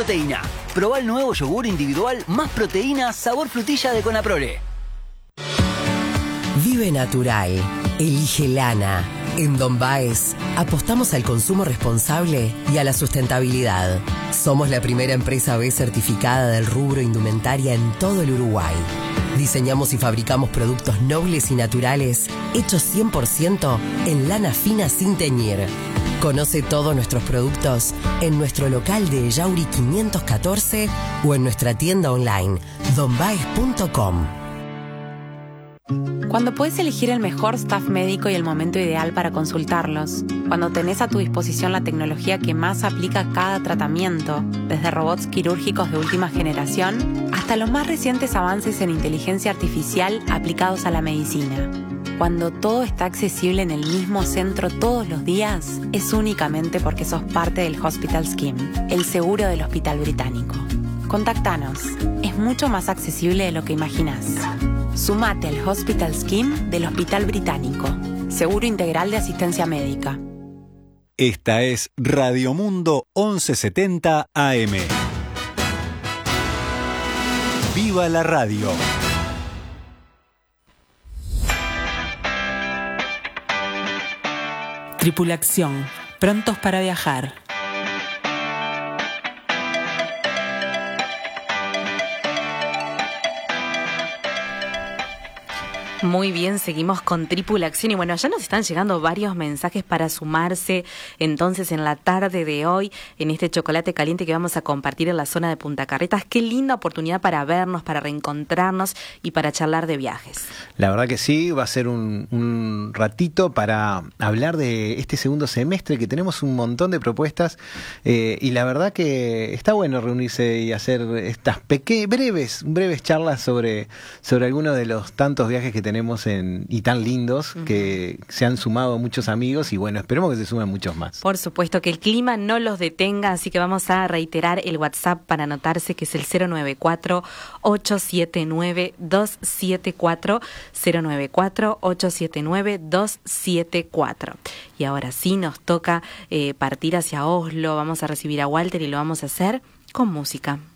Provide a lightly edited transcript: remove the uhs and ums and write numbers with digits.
Proteína. Probá el nuevo yogur individual más proteína sabor frutilla de Conaprole. Vive natural. Elige lana. En Don Baez apostamos al consumo responsable y a la sustentabilidad. Somos la primera empresa B certificada del rubro indumentaria en todo el Uruguay. Diseñamos y fabricamos productos nobles y naturales hechos 100% en lana fina sin teñir. Conoce todos nuestros productos en nuestro local de Yauri 514 o en nuestra tienda online donbaez.com. Cuando puedes elegir el mejor staff médico y el momento ideal para consultarlos. Cuando tenés a tu disposición la tecnología que más aplica a cada tratamiento, desde robots quirúrgicos de última generación hasta los más recientes avances en inteligencia artificial aplicados a la medicina. Cuando todo está accesible en el mismo centro todos los días, es únicamente porque sos parte del Hospital Scheme, el seguro del Hospital Británico. Contactanos. Es mucho más accesible de lo que imaginás. Sumate al Hospital Scheme del Hospital Británico. Seguro integral de asistencia médica. Esta es Radio Mundo 1170 AM. ¡Viva la radio! Tripulación, prontos para viajar. Muy bien, seguimos con Tripulación y bueno, ya nos están llegando varios mensajes para sumarse entonces en la tarde de hoy en este chocolate caliente que vamos a compartir en la zona de Punta Carretas. Qué linda oportunidad para vernos, para reencontrarnos y para charlar de viajes. La verdad que sí, va a ser un ratito para hablar de este segundo semestre, que tenemos un montón de propuestas y la verdad que está bueno reunirse y hacer estas breves charlas sobre algunos de los tantos viajes que tenemos y tan lindos, que se han sumado muchos amigos y bueno, esperemos que se sumen muchos más. Por supuesto, que el clima no los detenga, así que vamos a reiterar el WhatsApp para anotarse, que es el 094-879-274, 094-879-274. Y ahora sí nos toca partir hacia Oslo, vamos a recibir a Walter y lo vamos a hacer con música.